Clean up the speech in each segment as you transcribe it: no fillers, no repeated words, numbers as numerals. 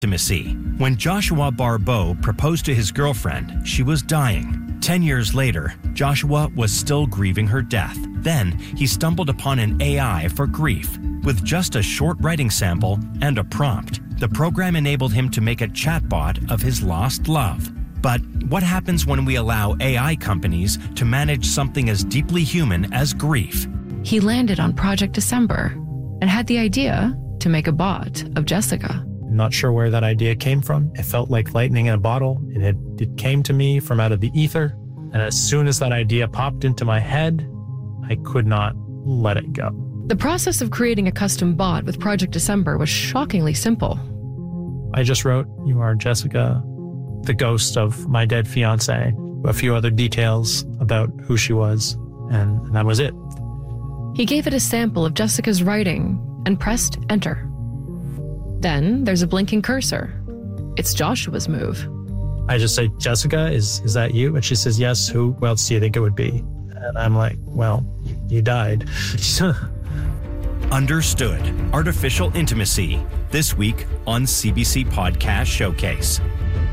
Intimacy. When Joshua Barbeau proposed to his girlfriend, she was dying. 10 years later, Joshua was still grieving her death. Then, he stumbled upon an AI for grief. With just a short writing sample and a prompt, the program enabled him to make a chatbot of his lost love. But what happens when we allow AI companies to manage something as deeply human as grief? He landed on Project December and had the idea to make a bot of Jessica. I'm not sure where that idea came from. It felt like lightning in a bottle. It came to me from out of the ether. And as soon as that idea popped into my head, I could not let it go. The process of creating a custom bot with Project December was shockingly simple. I just wrote, "You are Jessica, the ghost of my dead fiance," a few other details about who she was, and that was it. He gave it a sample of Jessica's writing and pressed enter. Then there's a blinking cursor. It's Joshua's move. I just say, "Jessica, is that you?" And she says, "Yes, who else do you think it would be?" And I'm like, "Well, you died." Understood. Artificial Intimacy. This week on CBC Podcast Showcase.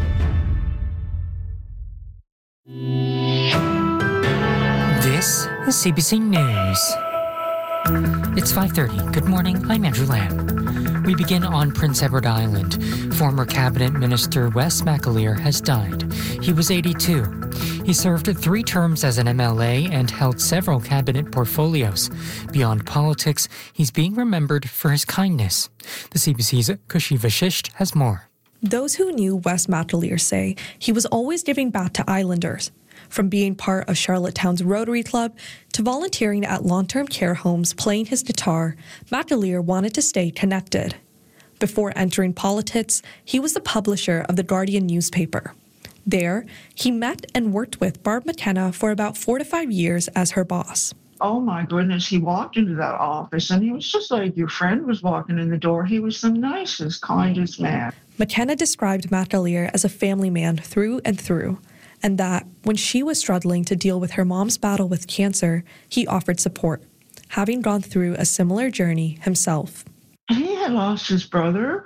This is CBC News. It's 5:30. Good morning, I'm Andrew Lamb. We begin on Prince Edward Island. Former Cabinet Minister Wes McAleer has died. He was 82. He served 3 terms as an MLA and held several cabinet portfolios. Beyond politics, he's being remembered for his kindness. The CBC's Kushi Vashisht has more. Those who knew Wes McAleer say he was always giving back to Islanders. From being part of Charlottetown's Rotary Club to volunteering at long-term care homes playing his guitar, McAleer wanted to stay connected. Before entering politics, he was the publisher of the Guardian newspaper. There, he met and worked with Barb McKenna for about 4 to 5 years as her boss. Oh my goodness, he walked into that office and he was just like your friend was walking in the door. He was the nicest, kindest man. McKenna described McAleer as a family man through and through, and that when she was struggling to deal with her mom's battle with cancer, he offered support, having gone through a similar journey himself. He had lost his brother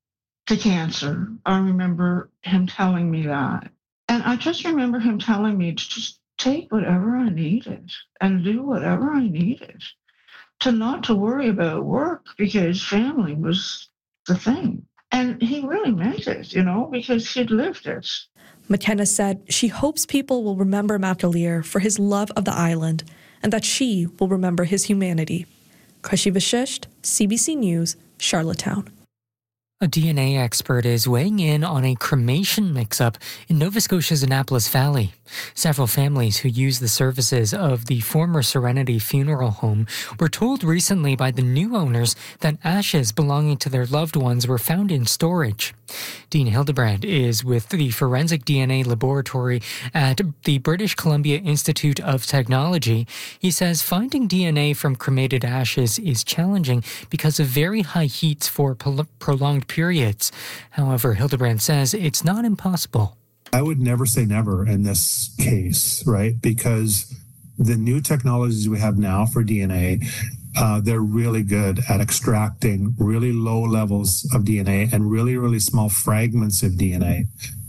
to cancer. I remember him telling me that. And I just remember him telling me to just take whatever I needed and do whatever I needed, to not to worry about work because family was the thing. And he really meant it, because he'd lived it. McKenna said she hopes people will remember McAleer for his love of the island and that she will remember his humanity. Kushi Vashisht, CBC News, Charlottetown. A DNA expert is weighing in on a cremation mix-up in Nova Scotia's Annapolis Valley. Several families who use the services of the former Serenity Funeral Home were told recently by the new owners that ashes belonging to their loved ones were found in storage. Dean Hildebrand is with the Forensic DNA Laboratory at the British Columbia Institute of Technology. He says finding DNA from cremated ashes is challenging because of very high heats for prolonged periods. However, Hildebrand says it's not impossible. I would never say never in this case, right? Because the new technologies we have now for DNA, they're really good at extracting really low levels of DNA and really, really small fragments of DNA.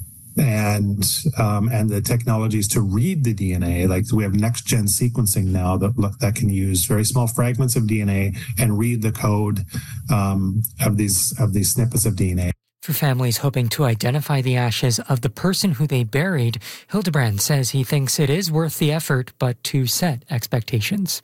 And the technologies to read the DNA, like we have next-gen sequencing now that can use very small fragments of DNA and read the code of these snippets of DNA. For families hoping to identify the ashes of the person who they buried, Hildebrand says he thinks it is worth the effort, but to set expectations.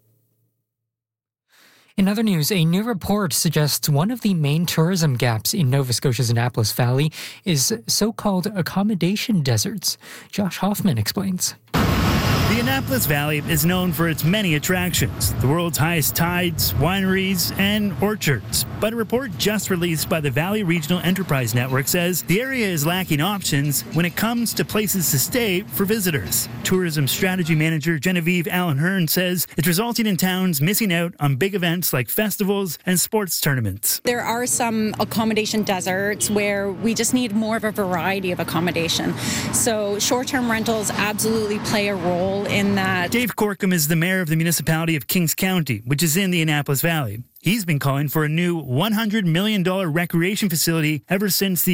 In other news, a new report suggests one of the main tourism gaps in Nova Scotia's Annapolis Valley is so-called accommodation deserts. Josh Hoffman explains. The Annapolis Valley is known for its many attractions, the world's highest tides, wineries, and orchards. But a report just released by the Valley Regional Enterprise Network says the area is lacking options when it comes to places to stay for visitors. Tourism Strategy Manager Genevieve Allen Hearn says it's resulting in towns missing out on big events like festivals and sports tournaments. There are some accommodation deserts where we just need more of a variety of accommodation. So short-term rentals absolutely play a role in that. Dave Corkum is the mayor of the municipality of Kings County, which is in the Annapolis Valley. He's been calling for a new $100 million recreation facility ever since the